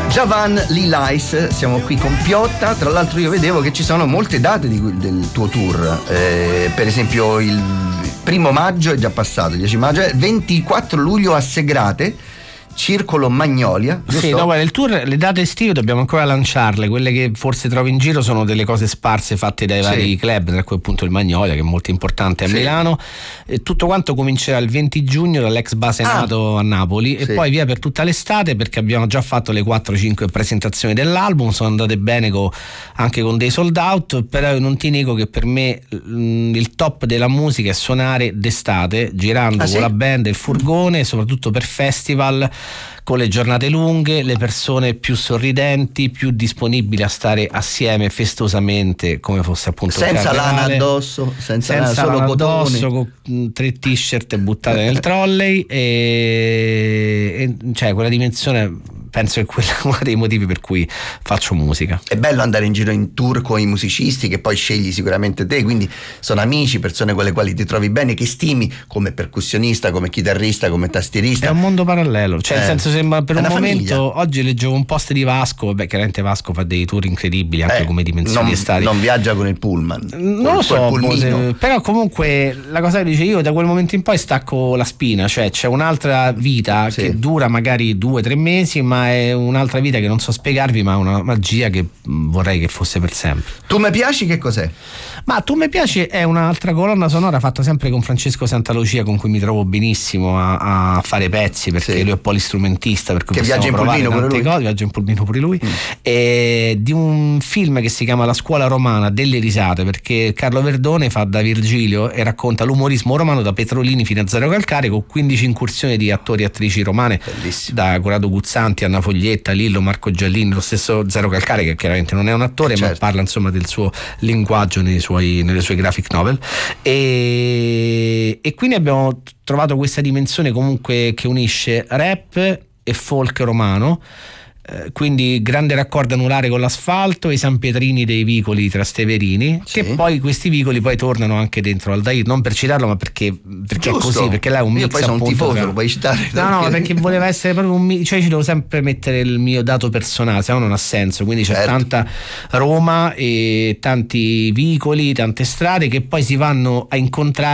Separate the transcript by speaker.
Speaker 1: Javan Lee Lice, siamo qui con Piotta. Tra l'altro io vedevo che ci sono molte date del tuo tour, per esempio il 1° maggio è già passato, il 10 maggio, 24 luglio a Segrate, Circolo Magnolia, giusto?
Speaker 2: Sì, no, guarda, il tour, le date estive dobbiamo ancora lanciarle, quelle che forse trovi in giro sono delle cose sparse fatte dai vari club, tra cui appunto il Magnolia, che è molto importante a Milano. E tutto quanto comincerà il 20 giugno dall'ex base NATO a Napoli e poi via per tutta l'estate, perché abbiamo già fatto le 4-5 presentazioni dell'album, sono andate bene anche con dei sold out, però io non ti nego che per me il top della musica è suonare d'estate, girando con la band, il furgone, soprattutto per festival, con le giornate lunghe, le persone più sorridenti, più disponibili a stare assieme festosamente, come fosse appunto
Speaker 1: senza lana addosso, senza lana addosso,
Speaker 2: con 3 t-shirt buttate nel trolley e cioè quella dimensione, penso che quella è uno dei motivi per cui faccio musica.
Speaker 1: È bello andare in giro in tour con i musicisti che poi scegli sicuramente te, quindi sono amici, persone con le quali ti trovi bene, che stimi come percussionista, come chitarrista, come tastierista.
Speaker 2: È un mondo parallelo, cioè nel senso, sembra per un momento
Speaker 1: famiglia.
Speaker 2: Oggi leggevo un post di Vasco, chiaramente Vasco fa dei tour incredibili anche come dimensioni estati.
Speaker 1: Non viaggia con il pullman,
Speaker 2: non lo so, però comunque la cosa che dice, io da quel momento in poi stacco la spina, cioè c'è un'altra vita che dura magari 2-3 mesi, ma è un'altra vita che non so spiegarvi, ma è una magia che vorrei che fosse per sempre.
Speaker 1: Tu mi piaci, che cos'è?
Speaker 2: Ma Tu mi piaci è un'altra colonna sonora fatta sempre con Francesco Santalucia, con cui mi trovo benissimo a fare pezzi, perché lui è polistrumentista, per cui
Speaker 1: che
Speaker 2: possiamo provare tante cose,
Speaker 1: viaggia
Speaker 2: in pulmino pure lui, e di un film che si chiama La scuola romana delle risate, perché Carlo Verdone fa da Virgilio e racconta l'umorismo romano da Petrolini fino a Zero Calcare, con 15 incursioni di attori e attrici romane. Bellissimo. Da Corrado Guzzanti, Anna Foglietta, Lillo, Marco Giallini, lo stesso Zero Calcare, che chiaramente non è un attore, ma parla insomma del suo linguaggio nelle sue graphic novel, e quindi abbiamo trovato questa dimensione comunque che unisce rap e folk romano, quindi grande raccordo anulare con l'asfalto e i sanpietrini dei vicoli trasteverini, che poi questi vicoli poi tornano anche dentro Aldair, non per citarlo, ma perché è così, perché là è un mix.
Speaker 1: Io poi sono un tifoso, lo puoi citare.
Speaker 2: No, perché voleva essere proprio un mix, cioè ci devo sempre mettere il mio dato personale, se no non ha senso, quindi c'è tanta Roma e tanti vicoli, tante strade che poi si vanno a incontrare